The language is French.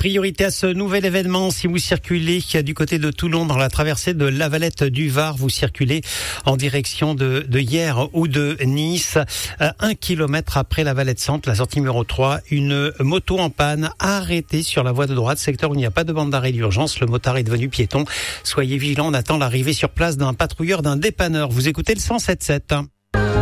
Priorité à ce nouvel événement. Si vous circulez du côté de Toulon dans la traversée de la Valette du Var, vous circulez en direction de Hyères ou de Nice. 1 kilomètre après la Valette Centre, la sortie numéro 3, une moto en panne arrêtée sur la voie de droite, secteur où il n'y a pas de bande d'arrêt d'urgence. Le motard est devenu piéton. Soyez vigilants, on attend l'arrivée sur place d'un patrouilleur, d'un dépanneur. Vous écoutez le 107.7.